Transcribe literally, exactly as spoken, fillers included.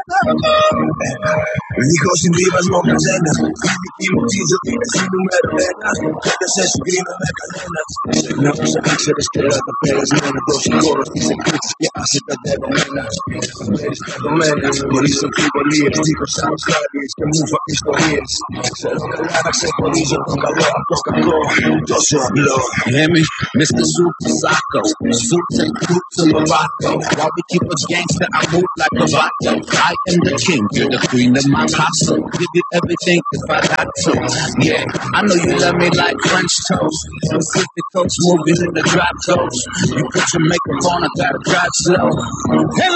Δίχω συμβίβασμο καθένα. Η δική μου τη ζωή είναι στη νούμερο ένα. Και δεν σε συγκρίνω με κανένα. Ξεχνά όσα ήξερες και όλα τα περασμένα. Δώσε χώρο στις εκπλήξεις και άσε τα δεδομένα. Περιστατωμένα, χωρίς αμφιβολίες. Δίχως αποστάδιες και μούφα ιστορίες. Ξέρω καλά να ξεχωρίζω το καλό από το κακό. Τόσο απλό. Hear me? Mister Super Psycho. Suits and boots and Morocco. While we keep a gangster, I move like a vato. I am the king, you're the queen of my castle. Give you everything if I got to. Yeah, I know you love me like French toast. Pacific Coast movies in the drop coast. You put your makeup on, I gotta drive slow. Hello.